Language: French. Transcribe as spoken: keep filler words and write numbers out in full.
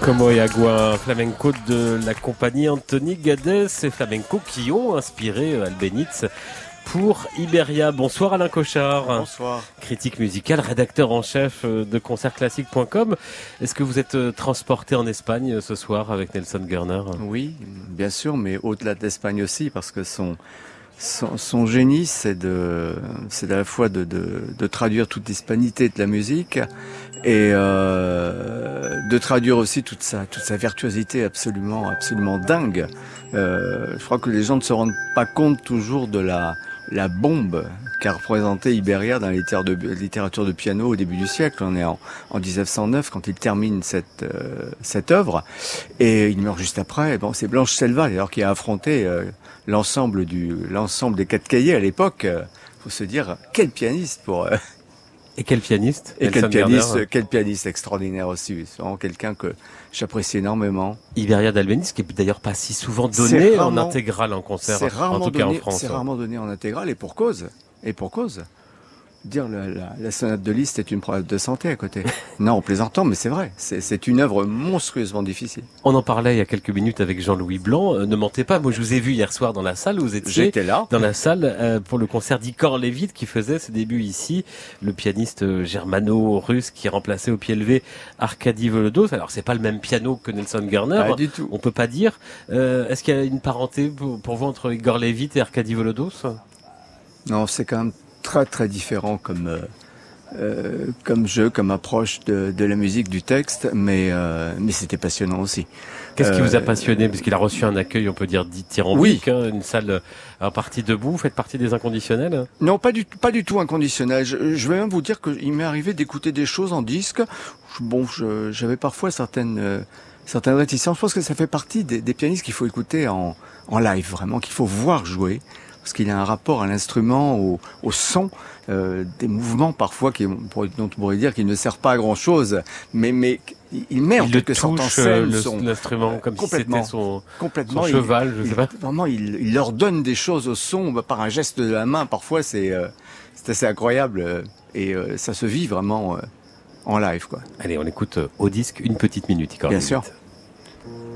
Como et Agua, un flamenco de la compagnie Anthony Gadez, et flamenco qui ont inspiré Albéniz pour Iberia. Bonsoir Alain Cochard. Bonsoir. Critique musicale, rédacteur en chef de concert classique point com. Est-ce que vous êtes transporté en Espagne ce soir avec Nelson Gurner? Oui, bien sûr, mais au-delà de l'Espagne aussi, parce que son son, son génie, c'est de c'est à la fois de, de de traduire toute l'hispanité de la musique et euh, de traduire aussi toute sa toute sa virtuosité absolument absolument dingue. Euh, je crois que les gens ne se rendent pas compte toujours de la la bombe qu'a représenté Iberia dans la littérature de, littérature de piano au début du siècle. On est en, en dix-neuf cent neuf quand il termine cette euh, cette œuvre, et il meurt juste après. Bon, c'est Blanche Selva d'ailleurs qui a affronté euh, l'ensemble du l'ensemble des quatre cahiers à l'époque. Euh, faut se dire quel pianiste pour euh, et quel pianiste et Nelson quel pianiste Gurner. quel pianiste extraordinaire aussi. C'est vraiment quelqu'un que j'apprécie énormément. Iberia d'Albéniz, qui est d'ailleurs pas si souvent donné rarement, en intégrale en concert, c'est rarement en tout cas donné, en France. C'est rarement donné en intégrale, et pour cause. Et pour cause. Dire la, la, la sonate de Liszt est une preuve de santé à côté. Non, en plaisantant, mais c'est vrai. C'est, c'est une œuvre monstrueusement difficile. On en parlait il y a quelques minutes avec Jean-Louis Blanc. Euh, ne mentez pas, moi je vous ai vu hier soir dans la salle. Vous étiez J'étais là. dans la salle euh, pour le concert d'Igor Levit qui faisait ses débuts ici. Le pianiste euh, germano-russe qui remplaçait au pied levé Arkady Volodos. Alors c'est pas le même piano que Nelson Gurner. Pas du tout. On peut pas dire. Euh, est-ce qu'il y a une parenté pour, pour vous entre Igor Levit et Arkady Volodos? Non, c'est quand même très très différent comme euh, euh, comme jeu, comme approche de, de la musique, du texte, mais euh, mais c'était passionnant aussi. Qu'est-ce qui euh, vous a passionné? Parce qu'il a reçu un accueil, on peut dire, dithyrambique, oui. hein, une salle en partie debout. Vous faites partie des inconditionnels? Non, pas du pas du tout inconditionnel. Je, je vais même vous dire qu'il m'est arrivé d'écouter des choses en disque. Bon, je, j'avais parfois certaines euh, certaines réticences. Je pense que ça fait partie des, des pianistes qu'il faut écouter en en live, vraiment, qu'il faut voir jouer. Parce qu'il a un rapport à l'instrument, au, au son, euh, des mouvements parfois qui, dont on pourrait dire qu'il ne sert pas à grand chose, mais mais il met il en quelque sorte en scène le, son l'instrument comme si c'était son, complètement, son cheval, il, je sais pas. Il, vraiment, il, il leur donne des choses au son bah, par un geste de la main. Parfois, c'est euh, c'est assez incroyable euh, et euh, ça se vit vraiment euh, en live, quoi. Allez, on écoute euh, au disque une petite minute, Igor Bien Levit. sûr.